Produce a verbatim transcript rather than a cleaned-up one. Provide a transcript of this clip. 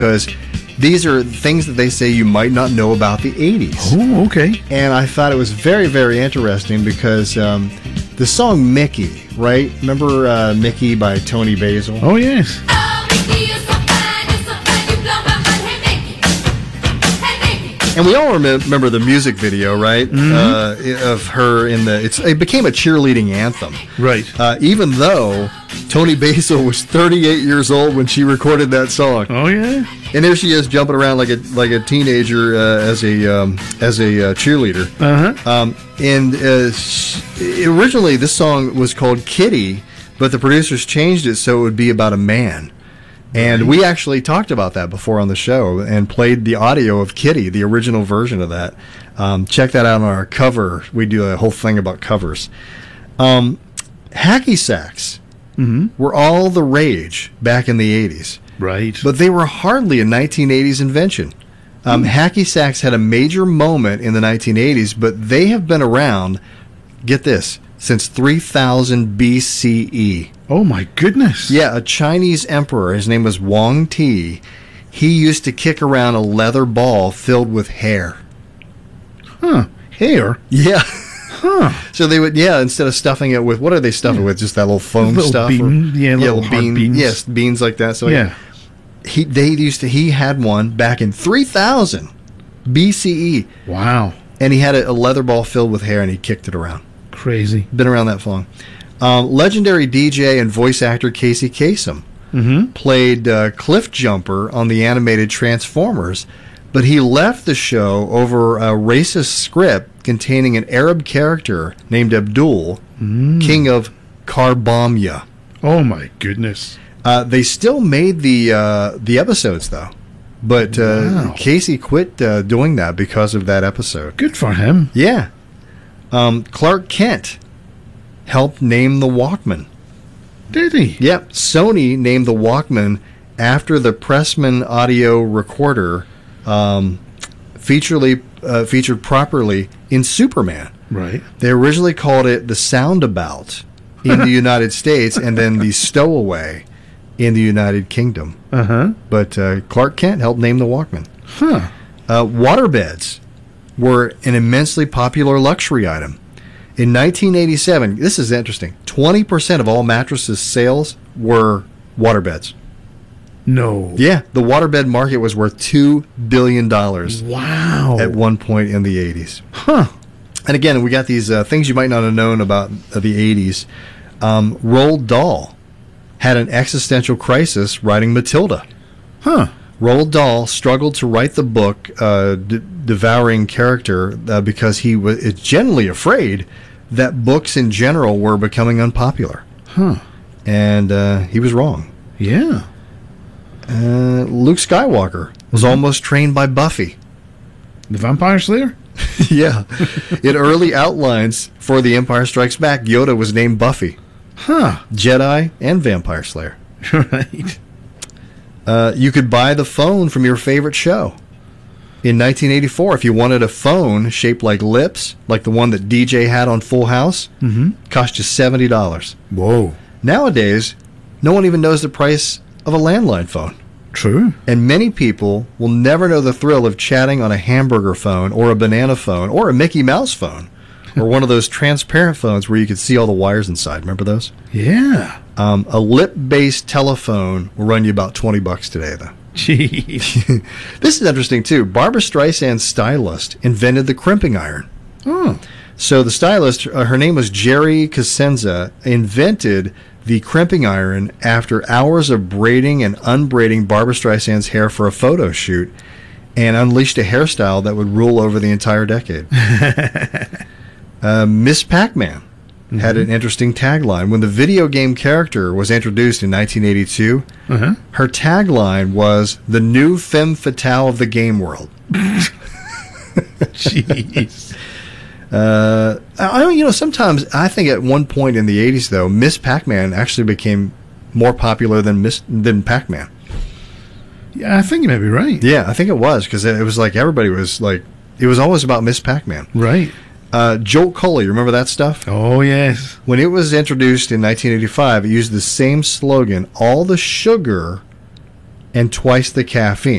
because these are things that they say you might not know about the eighties. Oh, okay. And I thought it was very, very interesting because um, the song Mickey, right? Remember uh, Mickey by Tony Basil? Oh, yes. And we all rem- remember the music video, right? Mm-hmm. Uh, of her in the. It's it became a cheerleading anthem, Right. uh, even though Tony Basil was thirty-eight years old when she recorded that song. Oh, yeah. And there she is jumping around like a like a teenager uh, as a um, as a uh, cheerleader. Uh-huh. Um, and uh, sh- originally this song was called Kitty, but the producers changed it so it would be about a man. And we actually talked about that before on the show and played the audio of Kitty, the original version of that. Um, check that out on our cover. We do a whole thing about covers. Um, hacky sacks Mm-hmm. were all the rage back in the eighties, Right. but they were hardly a nineteen eighties invention. Um, hacky sacks had a major moment in the nineteen eighties, but they have been around, get this, since three thousand B C E. Oh, my goodness. Yeah, a Chinese emperor, his name was Wang Ti, he used to kick around a leather ball filled with hair. Huh. Hair? Yeah. Huh. So they would, yeah, instead of stuffing it with, what are they stuffing it with? Just that little foam Little stuff? bean- yeah, little hard bean, beans. Yes, beans like that. So Yeah. he, they used to, he had one back in three thousand B C E, Wow. and he had a, a leather ball filled with hair, and he kicked it around. Crazy. Been around that long. Um, legendary D J and voice actor Casey Kasem Mm-hmm. played uh, Cliff Jumper on the animated Transformers, but he left the show over a racist script containing an Arab character named Abdul, Mm. king of Karbamya. Oh, my goodness. Uh, they still made the uh, the episodes, though, but uh, Wow. Casey quit uh, doing that because of that episode. Good for him. Yeah. Um, Clark Kent helped name the Walkman. Did he? Yep, Sony named the Walkman after the Pressman audio recorder um, featurely, uh, featured properly in Superman. Right. They originally called it the Soundabout in the United States and then the Stowaway in the United Kingdom. Uh-huh. But uh, Clark Kent helped name the Walkman. Huh. Uh, waterbeds were an immensely popular luxury item. In nineteen eighty-seven, this is interesting, twenty percent of all mattresses sales were waterbeds. No. Yeah, the waterbed market was worth two billion dollars Wow. at one point in the eighties. Huh. And again, we got these uh, things you might not have known about uh, the eighties. Um, Roald Dahl had an existential crisis writing Matilda. Huh. Roald Dahl struggled to write the book, uh, d- devouring character, uh, because he was generally afraid that books in general were becoming unpopular. Huh. And uh, he was wrong. Yeah. Uh, Luke Skywalker was almost trained by Buffy. The Vampire Slayer? Yeah. In early outlines for The Empire Strikes Back, Yoda was named Buffy. Huh. Jedi and Vampire Slayer. Right. Uh, you could buy the phone from your favorite show. In nineteen eighty-four, if you wanted a phone shaped like lips, like the one that D J had on Full House, Mm-hmm. cost you seventy dollars. Whoa. Nowadays, no one even knows the price of a landline phone. True. And many people will never know the thrill of chatting on a hamburger phone or a banana phone or a Mickey Mouse phone or one of those transparent phones where you could see all the wires inside. Remember those? Yeah. Um, a lip-based telephone will run you about twenty bucks today, though. Jeez. This is interesting, too. Barbra Streisand's stylist invented the crimping iron. Oh. So the stylist, uh, her name was Jerry Cosenza, invented the crimping iron after hours of braiding and unbraiding Barbra Streisand's hair for a photo shoot and unleashed a hairstyle that would rule over the entire decade. uh, Miss Pac-Man had an interesting tagline. When the video game character was introduced in nineteen eighty-two, Uh-huh. her tagline was, "The new femme fatale of the game world." Jeez. Uh, I don't, you know, sometimes I think at one point in the eighties, though, Miss Pac-Man actually became more popular than Miss than Pac-Man. Yeah, I think you may be right. Yeah, I think it was, because it was like everybody was like, it was always about Miss Pac-Man. Right. Uh, Jolt Cola, you remember that stuff? Oh, yes. When it was introduced in nineteen eighty-five, it used the same slogan, "All the sugar and twice the caffeine.